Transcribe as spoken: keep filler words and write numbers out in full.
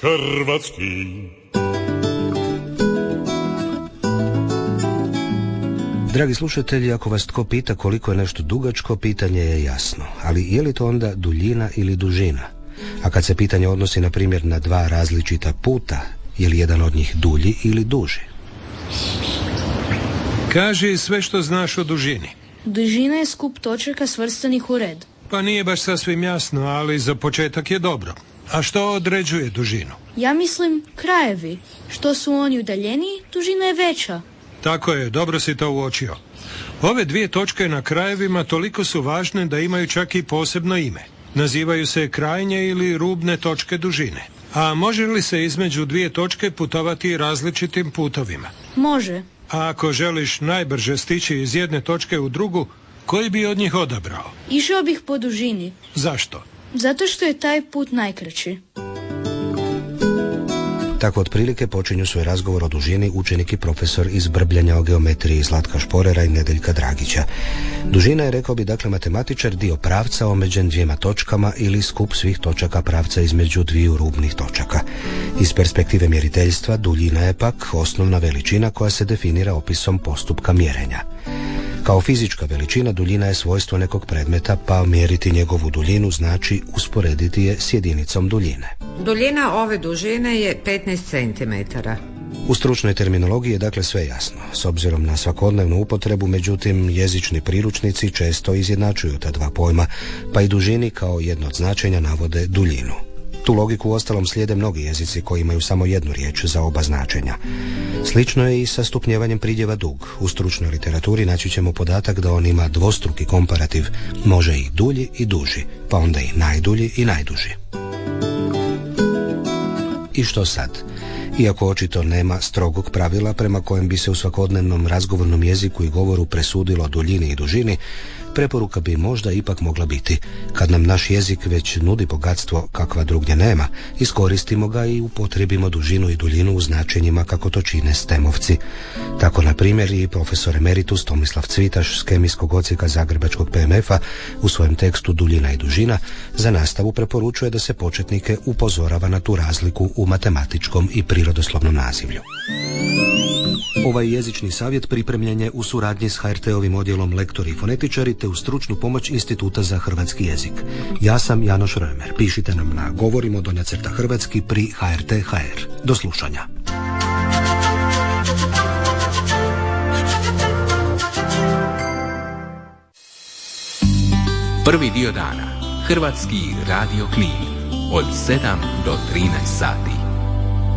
hrvatski. Dragi slušatelji, ako vas tko pita koliko je nešto dugačko, pitanje je jasno. Ali je li to onda duljina ili dužina? A kad se pitanje odnosi, na primjer, na dva različita puta, je li jedan od njih dulji ili duži? Kaži sve što znaš o dužini. Dužina je skup točaka svrstanih u red. Pa nije baš sasvim jasno, ali za početak je dobro. A što određuje dužinu? Ja mislim krajevi. Što su oni udaljeniji, dužina je veća. Tako je, dobro si to uočio. Ove dvije točke na krajevima toliko su važne da imaju čak i posebno ime. Nazivaju se krajnje ili rubne točke dužine. A može li se između dvije točke putovati različitim putovima? Može. A ako želiš najbrže stići iz jedne točke u drugu, koji bi od njih odabrao? Išao bih po dužini. Zašto? Zato što je taj put najkraći. Tako otprilike počinju svoj razgovor o dužini učenik i profesor iz brbljanja o geometriji Zlatka Šporera i Nedeljka Dragića. Dužina je, rekao bi dakle matematičar, dio pravca omeđen dvijema točkama ili skup svih točaka pravca između dviju rubnih točaka. Iz perspektive mjeriteljstva duljina je pak osnovna veličina koja se definira opisom postupka mjerenja. Kao fizička veličina duljina je svojstvo nekog predmeta, pa mjeriti njegovu duljinu znači usporediti je s jedinicom duljine. Duljina ove dužine je petnaest centimetara. U stručnoj terminologiji je dakle sve jasno. S obzirom na svakodnevnu upotrebu, međutim, jezični priručnici često izjednačuju ta dva pojma, pa i dužini kao jedno od značenja navode duljinu. Tu logiku uostalom slijede mnogi jezici koji imaju samo jednu riječ za oba značenja. Slično je i sa stupnjevanjem pridjeva dug. U stručnoj literaturi naći ćemo podatak da on ima dvostruki komparativ, može i dulji i duži, pa onda i najdulji i najduži. I što sad? Iako očito nema strogog pravila prema kojem bi se u svakodnevnom razgovornom jeziku i govoru presudilo duljini i dužini, preporuka bi možda ipak mogla biti: kad nam naš jezik već nudi bogatstvo kakva drugdje nema, iskoristimo ga i upotrijebimo dužinu i duljinu u značenjima kako to čine stemovci. Tako, na primjer, i profesor emeritus Tomislav Cvitaš s kemijskog odsjeka Zagrebačkog P M F-a u svojem tekstu Duljina i dužina za nastavu preporučuje da se početnike upozorava na tu razliku u matematičkom i prirodoslovnom nazivlju. Ovaj jezični savjet pripremljen je u suradnji s H R T-ovim odjelom Lektori i fonetičari te u stručnu pomoć Instituta za hrvatski jezik. Ja sam Janoš Römer. Pišite nam na govorimo donja crta hrvatski pri H R T H R. Do slušanja. Prvi dio dana. Hrvatski radio Knin. Od sedam do trinaest sati.